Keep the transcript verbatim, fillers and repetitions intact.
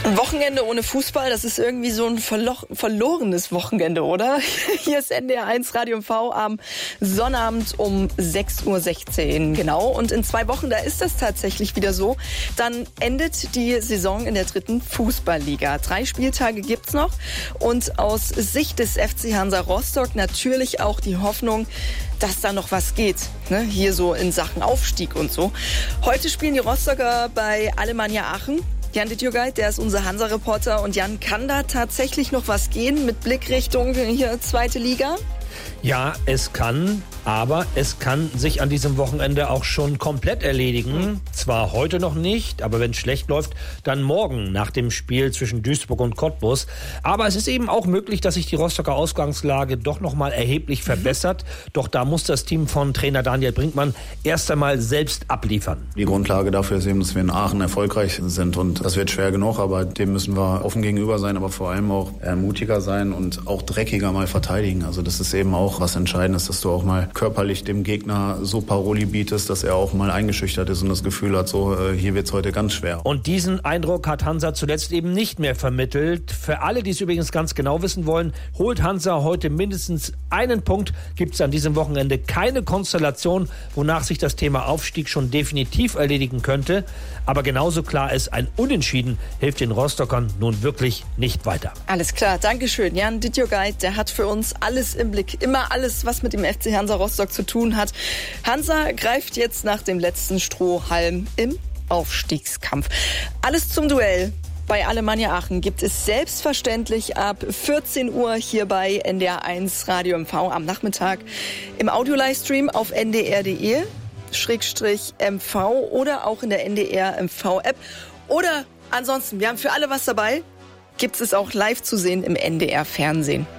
Ein Wochenende ohne Fußball, das ist irgendwie so ein verlo- verlorenes Wochenende, oder? Hier ist N D R eins Radio M V am Sonnabend um sechs Uhr sechzehn, genau. Und in zwei Wochen, da ist das tatsächlich wieder so. Dann endet die Saison in der dritten Fußballliga. Drei Spieltage gibt's noch. Und aus Sicht des F C Hansa Rostock natürlich auch die Hoffnung, dass da noch was geht, ne? Hier so in Sachen Aufstieg und so. Heute spielen die Rostocker bei Alemannia Aachen. Jan Dittjugait, der ist unser Hansa-Reporter. Und Jan, kann da tatsächlich noch was gehen mit Blick Richtung hier zweite Liga? Ja, es kann, aber es kann sich an diesem Wochenende auch schon komplett erledigen. Mhm. Zwar heute noch nicht, aber wenn es schlecht läuft, dann morgen nach dem Spiel zwischen Duisburg und Cottbus. Aber es ist eben auch möglich, dass sich die Rostocker Ausgangslage doch noch mal erheblich verbessert. Mhm. Doch da muss das Team von Trainer Daniel Brinkmann erst einmal selbst abliefern. Die Grundlage dafür ist eben, dass wir in Aachen erfolgreich sind. Und das wird schwer genug, aber dem müssen wir offen gegenüber sein, aber vor allem auch mutiger sein und auch dreckiger mal verteidigen. Also das ist eben auch was Entscheidendes, dass du auch mal körperlich dem Gegner so Paroli bietest, dass er auch mal eingeschüchtert ist und das Gefühl hat, so äh, hier wird's heute ganz schwer. Und diesen Eindruck hat Hansa zuletzt eben nicht mehr vermittelt. Für alle, die es übrigens ganz genau wissen wollen, holt Hansa heute mindestens einen Punkt. Gibt es an diesem Wochenende keine Konstellation, wonach sich das Thema Aufstieg schon definitiv erledigen könnte. Aber genauso klar ist, ein Unentschieden hilft den Rostockern nun wirklich nicht weiter. Alles klar, Dankeschön. Jan Dittjugait, der hat für uns alles im Blick. Immer alles, was mit dem F C Hansa Rostock zu tun hat. Hansa greift jetzt nach dem letzten Strohhalm im Aufstiegskampf. Alles zum Duell. Bei Alemannia Aachen gibt es selbstverständlich ab vierzehn Uhr hier bei N D R eins Radio M V am Nachmittag im Audio-Livestream auf N D R Punkt D E Schrägstrich M V oder auch in der N D R M V App. Oder ansonsten, wir haben für alle was dabei, gibt es auch live zu sehen im N D R Fernsehen.